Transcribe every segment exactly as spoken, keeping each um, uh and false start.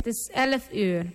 is elf uur.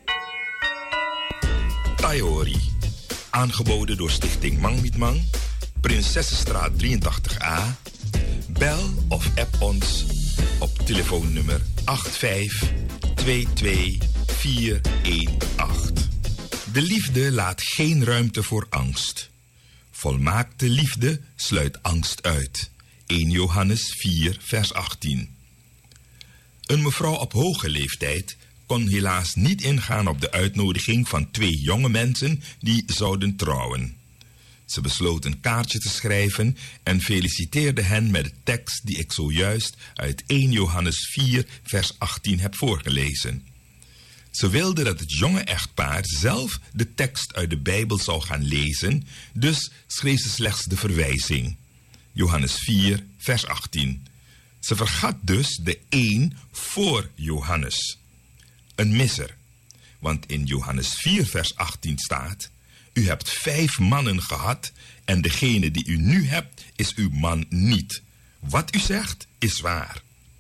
Taiori. Aangeboden door Stichting Mang Mit Mang. Prinsessenstraat drieëntachtig A. Bel of app ons op telefoonnummer acht vijf twee twee vier een acht. De liefde laat geen ruimte voor angst. Volmaakte liefde sluit angst uit. eerste Johannes vier vers achttien. Een mevrouw op hoge leeftijd kon helaas niet ingaan op de uitnodiging van twee jonge mensen die zouden trouwen. Ze besloot een kaartje te schrijven en feliciteerde hen met de tekst die ik zojuist uit eerste Johannes vier vers achttien heb voorgelezen. Ze wilde dat het jonge echtpaar zelf de tekst uit de Bijbel zou gaan lezen, dus schreef ze slechts de verwijzing. Johannes vier vers achttien. Ze vergat dus de één voor Johannes. Een misser. Want in Johannes vier vers achttien staat: u hebt vijf mannen gehad en degene die u nu hebt is uw man niet. Wat u zegt is waar.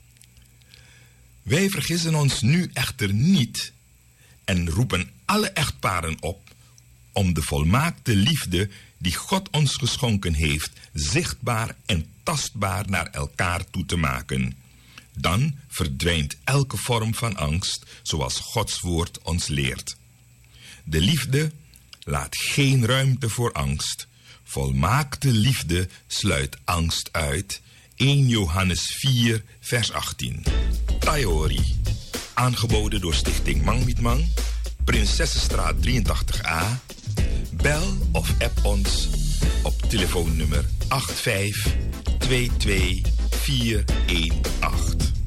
Wij vergissen ons nu echter niet en roepen alle echtparen op om de volmaakte liefde die God ons geschonken heeft zichtbaar en tastbaar naar elkaar toe te maken. Dan verdwijnt elke vorm van angst, zoals Gods woord ons leert. De liefde laat geen ruimte voor angst. Volmaakte liefde sluit angst uit. eerste Johannes vier vers achttien. Taiori. Aangeboden door Stichting Mang Mit Mang. Prinsessenstraat drieëntachtig A. Bel of app ons op telefoonnummer acht vijf twee twee vier een acht.